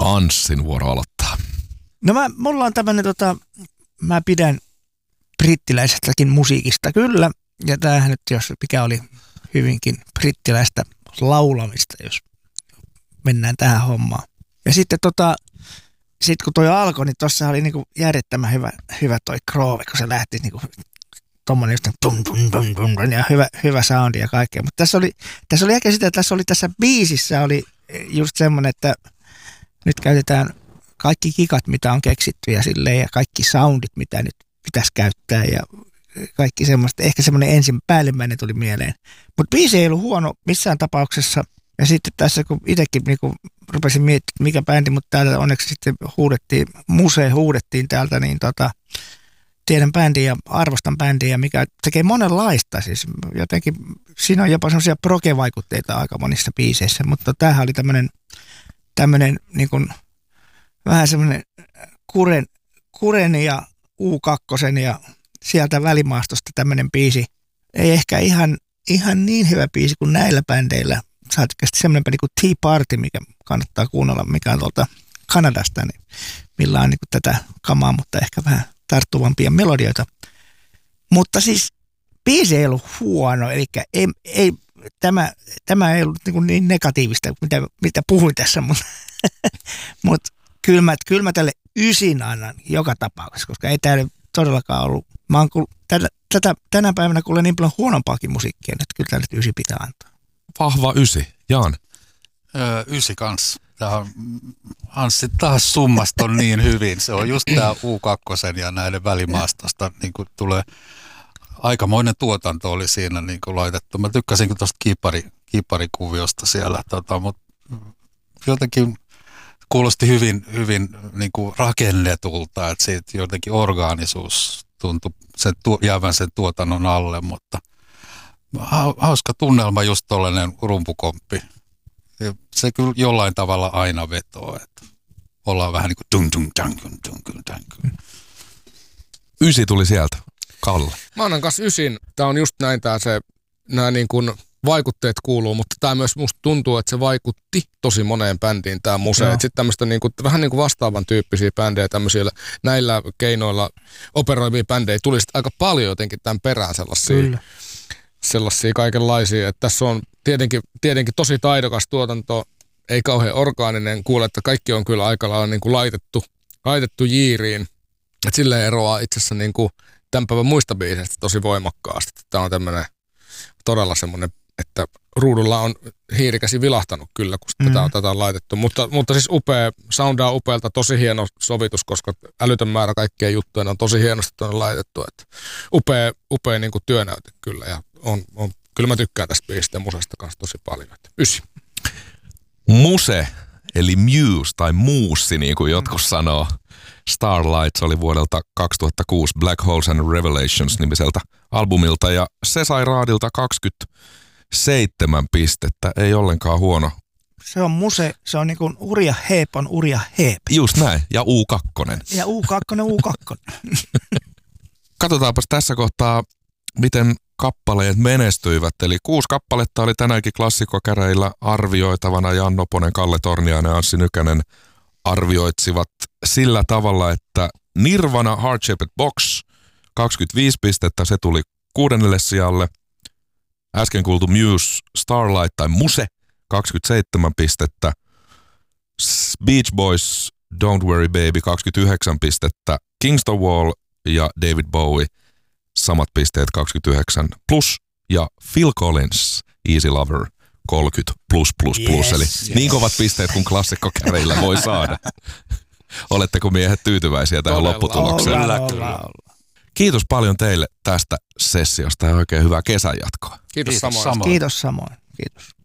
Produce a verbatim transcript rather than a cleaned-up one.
Anssin vuoro aloittaa. No mä, mulla on tämmönen tota, mä pidän brittiläisestäkin musiikista kyllä. Ja tämähän nyt, jos mikä oli hyvinkin brittiläistä laulamista, jos mennään tähän hommaan. Ja sitten tota, sit kun toi alkoi, niin tossa oli niinku järjettömän hyvä, hyvä toi groove, kun se lähti niinku tommonen just tum, tum, tum, tum, ja hyvä, hyvä soundi ja kaikkea. Mutta tässä oli, tässä oli ehkä sitä, että tässä oli tässä biisissä oli just semmoinen, että nyt käytetään kaikki kikat, mitä on keksitty ja silleen, ja kaikki soundit, mitä nyt pitäisi käyttää ja kaikki semmoista. Ehkä semmoinen ensin päällimmäinen tuli mieleen. Mutta biisi ei ollut huono missään tapauksessa. Ja sitten tässä, kun itsekin niinku rupesin miettimään, mikä bändi, mutta täältä onneksi sitten huudettiin, Muse huudettiin täältä, niin tota, tiedän bändiä ja arvostan bändiä, mikä tekee monenlaista. Siis jotenkin, siinä on jopa semmoisia proge-vaikutteita aika monissa biiseissä, mutta tämähän oli tämmöinen, tämmöinen niin kuin, vähän semmoinen kuren, kuren ja U kaksi ja sieltä välimaastosta tämmöinen biisi. Ei ehkä ihan, ihan niin hyvä biisi kuin näillä bändeillä. Saatikasti semmoinen bändi kuin Tea Party, mikä kannattaa kuunnella, mikä on tuolta Kanadasta, niin millä on niin kuin tätä kamaa, mutta ehkä vähän tarttuvampia melodioita. Mutta siis biisi ei ollut huono, eli ei, ei, tämä, tämä ei ollut niin, niin negatiivista, mitä, mitä puhuin tässä, mutta, mutta kyllä, mä, kyllä mä tälle ysin annan joka tapauksessa, koska ei täällä todellakaan ollut. Mä oon kuul, tätä, tätä, tänä päivänä kuulen niin paljon huonompaakin musiikkia, että kyllä tälle ysi pitää antaa. Vahva ysi. Jaan. Öö, ysi kanssa. Tämä on, Anssi taas summasta on niin hyvin. Se on just tämä U kaksi ja näiden välimaastosta niin kuin tulee aikamoinen tuotanto oli siinä niin kuin laitettu. Mä tykkäsin tuosta kiipari, kiiparikuviosta siellä, tota, mutta jotenkin kuulosti hyvin, hyvin niin kuin rakennetulta, että siitä jotenkin orgaanisuus tuntui sen tu, jäävän sen tuotannon alle, mutta hauska tunnelma just tollainen rumpukomppi. Se kyllä jollain tavalla aina vetoo, että ollaan vähän niin kuin dung dung dung dung dung dung. Ysi tuli sieltä. Kalle. Mä annan kanssa ysin. Tää on just näin tää se, nää niin kuin vaikutteet kuuluu, mutta tää myös musta tuntuu, että se vaikutti tosi moneen bändiin tää Muse. Sitten tämmöistä niin kuin, vähän niin kuin vastaavan tyyppisiä bändejä tämmöisillä näillä keinoilla operoivia bändejä tuli sitten aika paljon jotenkin tämän perään sellaisia. Kyllä. Sellaisia kaikenlaisia, että tässä on tietenkin, tietenkin tosi taidokas tuotanto, ei kauhean orgaaninen. Kuule, että kaikki on kyllä aika lailla niin kuin laitettu, laitettu jiiriin. Että silleen eroaa itse asiassa niin kuin tämän päivän muista biiseistä tosi voimakkaasti. Tämä on tämmöinen todella semmoinen, että ruudulla on hiirikäsi vilahtanut kyllä, kun mm. tätä, on, tätä on laitettu. Mutta, mutta siis upea, soundaa upealta, tosi hieno sovitus, koska älytön määrä kaikkia juttuja on tosi hienosti tuonne laitettu. Että upea, upea niin kuin työnäyte kyllä ja on, on, kyllä mä tykkään tästä biisistä ja Musesta kanssa tosi paljon. Että ysi. Muse, eli Muse tai Muussi, niin kuin jotkut mm. sanoo. Starlights oli vuodelta kaksituhattakuusi Black Holes and Revelations -nimiseltä albumilta ja se sai raadilta kaksikymmentäseitsemän pistettä, ei ollenkaan huono. Se on Muse, se on niin kuin Urja Heep on Urja Heep. Just näin, ja U kaksi. Ja U kaksi, U kaksi. Katsotaanpas tässä kohtaa, miten kappaleet menestyivät. Eli kuusi kappaletta oli tänäänkin klassikkokäreillä arvioitavana. Jan Noponen, Kalle Torniainen ja Anssi Nykänen arvioitsivat sillä tavalla, että Nirvana Heart Shaped Box kaksikymmentäviisi pistettä, se tuli kuudennelle sijalle. Äsken kuultu Muse Starlight tai Muse kaksikymmentäseitsemän pistettä. Beach Boys Don't Worry Baby kaksikymmentäyhdeksän pistettä. Kingston Wall ja David Bowie samat pisteet kaksikymmentäyhdeksän plus ja Phil Collins Easy Lover kolmekymmentä plus plus plus, yes, eli yes. Niin kovat pisteet kuin klassikkokäreillä voi saada. Oletteko miehet tyytyväisiä tähän Todella. lopputulokseen? Olla, olla, olla. Kiitos paljon teille tästä sessiosta ja oikein hyvää kesän jatkoa. Kiitos, Kiitos samoin. Kiitos samoin. Kiitos.